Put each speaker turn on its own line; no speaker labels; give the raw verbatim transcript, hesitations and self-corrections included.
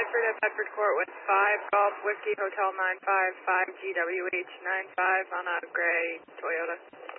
Bedford at Bedford Court with five Golf Whiskey Hotel nine five five G W H nine five on a gray Toyota.